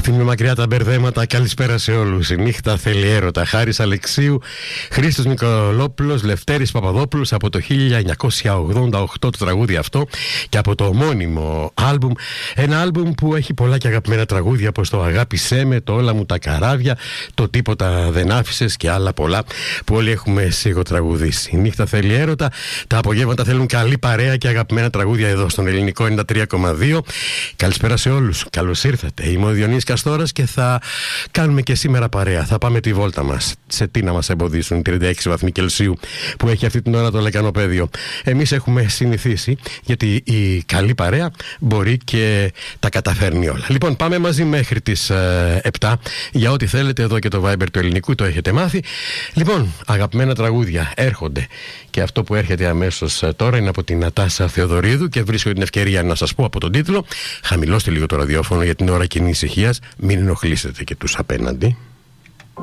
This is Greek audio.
Αφήνουμε μακριά τα μπερδέματα. Καλησπέρα σε όλους. Η νύχτα θέλει έρωτα. Χάρης Αλεξίου, Χρήστος Νικολόπουλος, Λευτέρης Παπαδόπουλος. Από το 1988 το τραγούδι αυτό και από το ομώνυμο άλμπουμ. Ένα άλμπουμ που έχει πολλά και αγαπημένα τραγούδια, όπως το Αγάπησέ με, το Όλα μου τα καράβια, το Τίποτα δεν άφησες και άλλα πολλά που όλοι έχουμε σιγοτραγουδήσει. Η νύχτα θέλει έρωτα. Τα απογεύματα θέλουν καλή παρέα και αγαπημένα τραγούδια εδώ στον Ελληνικό 93,2. Καλησπέρα σε όλους. Καλώς ήρθατε. Είμαι ο Διονύσης Καστόρας και θα κάνουμε και σήμερα παρέα. Θα πάμε τη βόλτα μας. Σε τι να μας εμποδίσουν οι 36 βαθμοί Κελσίου που έχει αυτή την ώρα το λεκανοπέδιο. Εμείς έχουμε συνηθίσει, γιατί η καλή παρέα μπορεί και τα καταφέρνει όλα. Λοιπόν, πάμε μαζί μέχρι τις 7 για ό,τι θέλετε. Εδώ και το Viber του Ελληνικού το έχετε μάθει. Λοιπόν, αγαπημένα τραγούδια έρχονται. Και αυτό που έρχεται αμέσως τώρα είναι από την Νατάσα Θεοδωρίδου και βρίσκω την ευκαιρία να σας πω από τον τίτλο: χαμηλώστε λίγο το ραδιόφωνο για την ώρα κοινής ησυχίας, μην ενοχλήσετε και τους απέναντι.